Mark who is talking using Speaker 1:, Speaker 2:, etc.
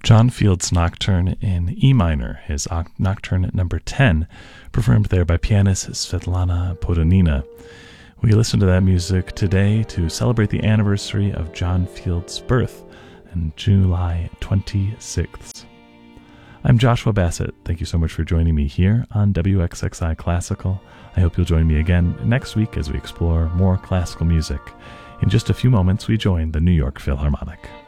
Speaker 1: John Field's Nocturne in E minor, his Nocturne number 10, performed there by pianist Svetlana Podolina. We listen to that music today to celebrate the anniversary of John Field's birth on July 26th. I'm Joshua Bassett. Thank you so much for joining me here on WXXI Classical. I hope you'll join me again next week as we explore more classical music. In just a few moments, we join the New York Philharmonic.